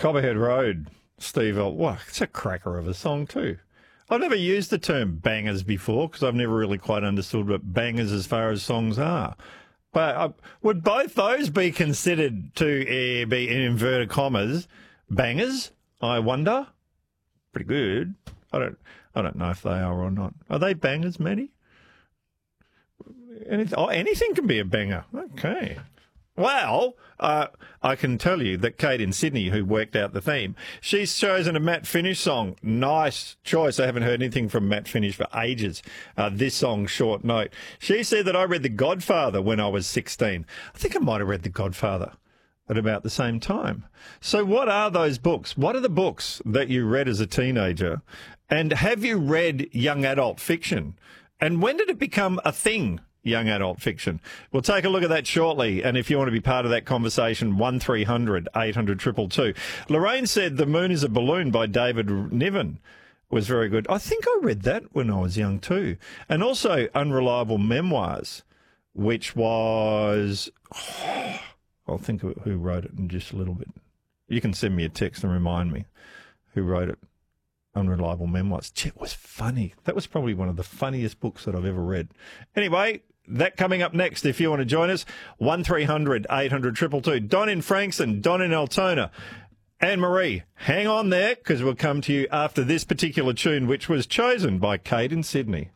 Copperhead Road, Steve. Well, it's a cracker of a song too. I've never used the term bangers before because I've never really quite understood what bangers as far as songs are. But would both those be considered to be, in inverted commas, bangers? I wonder. Pretty good. I don't know if they are or not. Are they bangers, Maddie? Anything can be a banger. Okay. Well, I can tell you that Kate in Sydney, who worked out the theme, she's chosen a Matt Finish song. Nice choice. I haven't heard anything from Matt Finish for ages. This song, Short Note. She said that I read The Godfather when I was 16. I think I might have read The Godfather at about the same time. So what are those books? What are the books that you read as a teenager? And have you read young adult fiction? And when did it become a thing? Young adult fiction. We'll take a look at that shortly. And if you want to be part of that conversation, 1300 800 222. Lorraine said The Moon is a Balloon by David Niven was very good. I think I read that when I was young too. And also Unreliable Memoirs, which was... I'll think of who wrote it in just a little bit. You can send me a text and remind me who wrote it. Unreliable Memoirs. It was funny. That was probably one of the funniest books that I've ever read. Anyway, that coming up next, if you want to join us, 1300 800 222. Don in Frankston, Don in Altona. Anne-Marie, hang on there, because we'll come to you after this particular tune, which was chosen by Kate in Sydney.